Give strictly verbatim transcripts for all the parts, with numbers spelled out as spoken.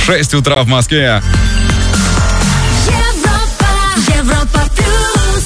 шесть утра в Москве. Европа, Европа плюс.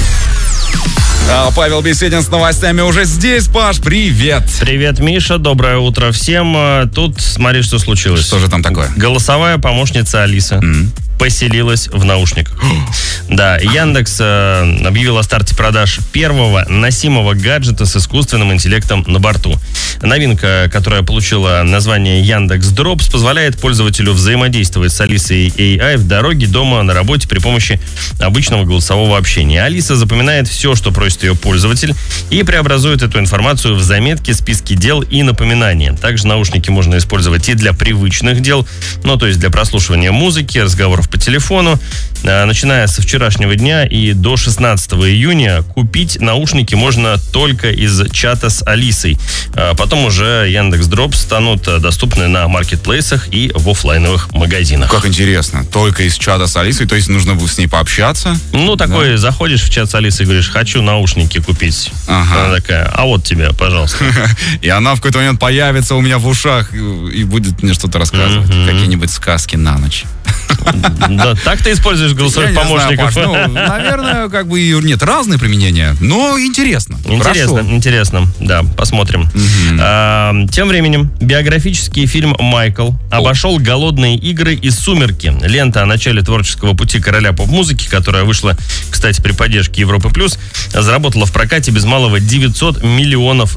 А Павел Беседин с новостями уже здесь. Паш, привет. Привет, Миша, доброе утро всем. Тут смотри, что случилось. Что же там такое? Голосовая помощница Алиса Mm. поселилась в наушниках. Да, Яндекс э, объявил о старте продаж первого носимого гаджета с искусственным интеллектом на борту. Новинка, которая получила название Яндекс Дропс, позволяет пользователю взаимодействовать с Алисой эй ай в дороге, дома, на работе при помощи обычного голосового общения. Алиса запоминает все, что просит ее пользователь, и преобразует эту информацию в заметки, списки дел и напоминания. Также наушники можно использовать и для привычных дел, ну, то есть для прослушивания музыки, разговоров по телефону. Начиная со вчерашнего дня и до шестнадцатого июня купить наушники можно только из чата с Алисой. Потом уже Яндекс.Дропс станут доступны на маркетплейсах и в офлайновых магазинах. Как интересно. Только из чата с Алисой, то есть нужно было с ней пообщаться? Ну, такой, да. Заходишь в чат с Алисой и говоришь, хочу наушники купить. Ага. Она такая, а вот тебе, пожалуйста. И она в какой-то момент появится у меня в ушах и будет мне что-то рассказывать. Какие-нибудь сказки на ночь. Да, так ты используешь голосовых помощников? Знаю, Паш, ну, наверное, как бы нет, разные применения, но интересно. Интересно, Хорошо. интересно. Да, посмотрим. Угу. А, тем временем, биографический фильм «Майкл» обошел «Голодные игры» и «Сумерки». Лента о начале творческого пути короля поп-музыки, которая вышла, кстати, при поддержке Европы Плюс, заработала в прокате без малого девятьсот миллионов